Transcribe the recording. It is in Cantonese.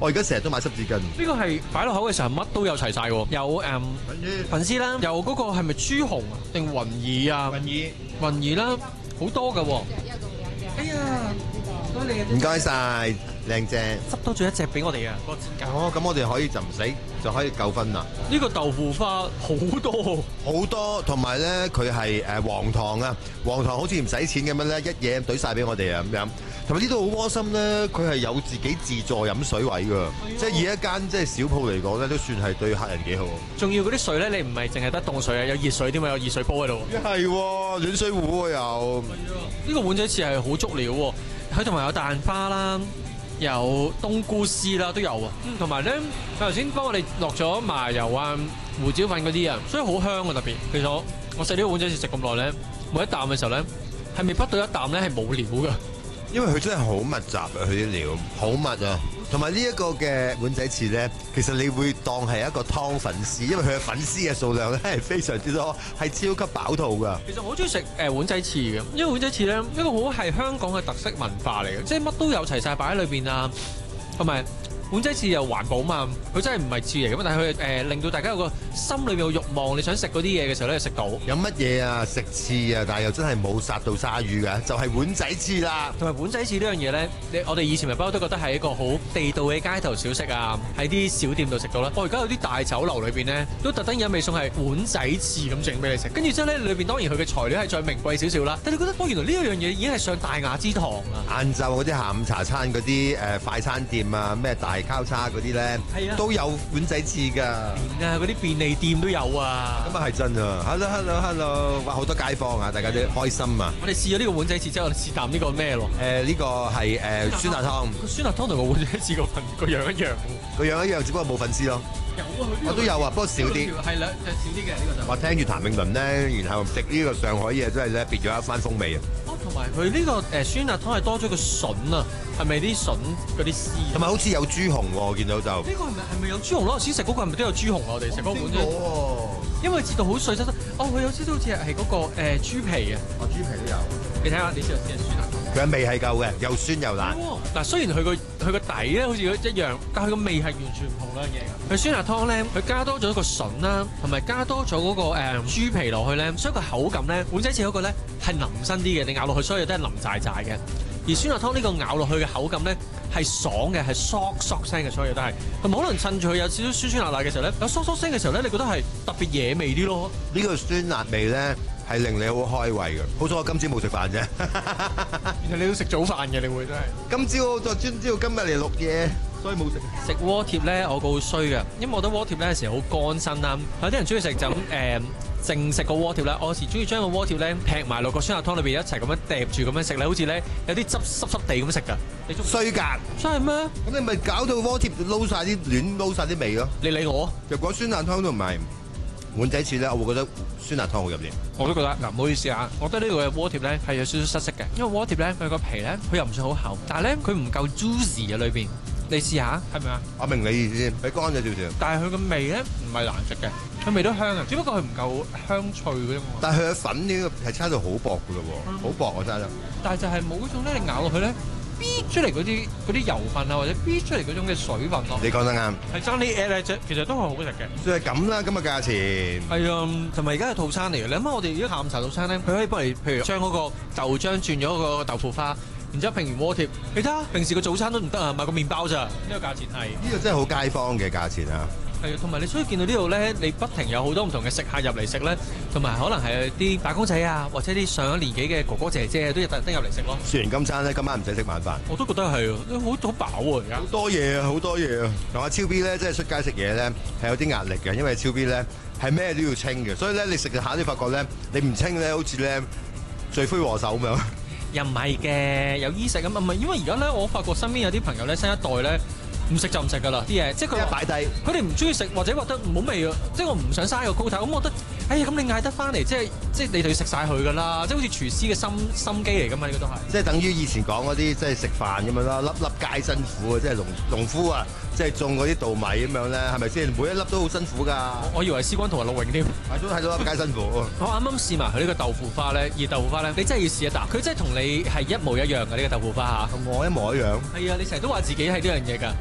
我而家成日都買濕紙巾。 呢個係擺落口嘅時候乜都有齊晒喎，有粉絲啦，有嗰個係咪豬紅啊定雲耳啊？雲耳啦，好多㗎喎。哎呀，唔該你啊！ 唔該晒，靚姐。 執多咗一隻俾我哋啊！個指甲。 哦，咁我哋可以就唔使就可以夠分啦。 呢個豆腐花好多好多，同埋咧佢係黃糖啊，黃糖好似唔使錢咁樣咧，一嘢懟晒俾我哋啊咁樣。同埋呢度好窩心咧，佢係有自己自助飲水位㗎，即係以一間即係小鋪嚟講咧，都算係對客人幾好。 仲要嗰啲水咧，你唔係淨係得凍水啊，有熱水添嘛，有熱水煲喺度。 係喎，暖水壺喎又。 呢個碗仔翅係好足料喎，佢同埋有蛋花啦，有冬菇絲啦都有啊。同埋咧，佢頭先幫我哋落咗麻油啊、胡椒粉嗰啲啊，所以好香啊特別。其實我食呢個碗仔翅食咁耐咧，每一啖嘅時候咧，係未滗到一啖咧係冇料㗎。 因為佢真係好密集啊，佢啲料好密啊，同埋呢一個嘅碗仔翅咧，其實你會當係一個湯粉絲，因為佢嘅粉絲嘅數量咧係非常之多，係超級飽肚㗎。 其實我好中意食碗仔翅嘅，因為碗仔翅咧一個好係香港嘅特色文化嚟嘅，即係乜都有齊晒擺喺裏邊啊，同埋碗仔翅又環保嘛，佢真係唔係翅嚟嘅，但係佢令到大家有個心裏面有慾望，你想食嗰啲嘢嘅時候咧食到。 有乜嘢啊？食翅啊，但係又真係冇殺到鯊魚㗎，就係碗仔翅啦。 同埋碗仔翅呢樣嘢咧，我哋以前咪不嬲都覺得係一個好地道嘅街頭小食啊，喺啲小店度食到啦。我而家有啲大酒樓裏邊咧，都特登有味餸係碗仔翅咁整俾你食，跟住之後咧裏邊當然佢嘅材料係再名貴少少啦，但係你覺得原來呢一樣嘢已經係上大雅之堂啊！ 晏晝嗰啲下午茶餐嗰啲快餐店啊，咩大交叉嗰啲咧，都有碗仔翅㗎。連啊嗰啲便利店都有啊。 咁啊係真啊 ！Hello，哇好多街坊啊，大家都開心啊！ 我哋試咗呢個碗仔翅之後，我哋試啖呢個咩咯？ 呢個係酸辣湯。 個酸辣湯同個碗仔翅個樣一樣喎。 個樣一樣，只不過冇粉絲咯。 有啊， 我都有啊，不過少啲。 係啦，就少啲嘅呢個就。 我聽住譚詠麟咧，然後食呢個上海嘢，真係咧變咗一番風味啊！ 同埋佢呢個酸辣湯係多咗個筍啊，係咪啲筍嗰啲絲？ 同埋好似有豬紅喎，我見到就。呢個係咪有豬紅咯？先食嗰個係咪都有豬紅啊？我哋食嗰碗啫。因為切到好碎質質。哦，佢有少少好似係嗰個豬皮啊。 哦，豬皮都有。 你睇下，你試下先酸辣湯。 佢嘅味係夠嘅，又酸又辣。 嗱，雖然佢個底咧好似一樣，但係佢個味係完全唔同兩樣嘢㗎。佢酸辣湯咧，佢加多咗一個筍啦，同埋加多咗嗰個豬皮落去咧，所以個口感咧，碗仔翅嗰個咧係腍身啲嘅，你咬落去所有都係腍曬曬嘅。而酸辣湯呢個咬落去嘅口感咧係爽嘅，係嗦嗦聲嘅，所有都係。同埋可能趁住佢有少少酸酸辣辣嘅時候咧，有嗦嗦聲嘅時候咧，你覺得係特別惹味啲咯。 呢個酸辣味咧係令你好開胃嘅。好彩我今朝冇食飯啫。 原來你都食早飯嘅，你會真係。 今朝我就專知道今日嚟錄嘢，所以冇食。 食鍋貼咧，我個好衰嘅，因為我覺得鍋貼咧有時好乾身啦。有啲人中意食就咁淨食個鍋貼咧，我有時中意將個鍋貼咧劈埋落個酸辣湯裏邊一齊咁樣疊住咁樣食咧，好似咧有啲汁濕濕地咁食㗎。你衰格， 真係咩？ 咁你咪搞到鍋貼撈曬啲亂撈曬啲味咯。 你理我？ 若果酸辣湯同埋碗仔翅咧，我會覺得酸辣湯好入啲。 我都覺得嗱，唔好意思啊，我覺得呢個嘅鍋貼咧係有少少失色嘅，因為鍋貼咧佢個皮咧佢又唔算好厚，但係咧佢唔夠 juicy 嘅裏邊。你試下係咪啊？ 我明你意思，佢乾咗少少。 但係佢個味咧唔係難食嘅，佢味都香啊，只不過佢唔夠香脆嗰種。 但係佢嘅粉呢個係差到好薄㗎咯喎，好薄我真係。 但係就係冇嗰種咧，你咬落去咧，逼出嚟嗰啲油分啊，或者逼出嚟嗰種嘅水分咯。 你講得啱。係爭啲 at 咧，其實都係好食嘅。 就係咁啦，咁嘅價錢。 係啊，同埋而家係套餐嚟嘅。你諗下，我哋而家下午茶套餐咧，佢可以幫你，譬如將嗰個豆漿轉咗個豆腐花。然之後平完鍋貼，你睇下平時個早餐都唔得啊，買個麵包咋？呢個價錢係呢個真係好街坊嘅價錢啊！ 係啊，同埋你所以見到呢度咧，你不停有好多唔同嘅食客入嚟食咧，同埋可能係啲打工仔啊，或者啲上咗年紀嘅哥哥姐姐都要特登入嚟食咯。 食完今餐咧，今晚唔使食晚飯。 我都覺得係啊，好飽喎而家。 好多嘢啊，好多嘢啊！同阿超 B 咧，即係出街食嘢咧係有啲壓力嘅，因為超 B 咧係咩都要清嘅，所以咧你食下你發覺咧，你唔清咧，好似咧罪魁禍首咁樣。 又唔係嘅，有衣食咁啊，唔係因為而家咧，我發覺身邊有啲朋友咧，新一代咧唔食就唔食噶啦啲嘢，即係佢擺低， 佢哋唔中意食或者覺得唔好味啊，即係我唔想嘥個高頭，咁我覺得，哎呀咁你嗌得翻嚟，即係你就要食晒佢噶啦，即係好似廚師嘅心機嚟噶嘛，呢個都係。即係等於以前講嗰啲即係食飯咁樣啦，粒粒皆辛苦啊，即係農夫啊，即係種嗰啲稻米咁樣咧，係咪先？每一粒都好辛苦㗎。我以為思君同埋陸永添，係都睇到粒皆辛苦。我啱啱試埋佢呢個豆腐花咧，熱豆腐花咧，你真係要試一啖，佢真係同你係一模一樣嘅呢個豆腐花嚇。同我一模一樣。係啊，你成日都話自己係呢樣嘢㗎。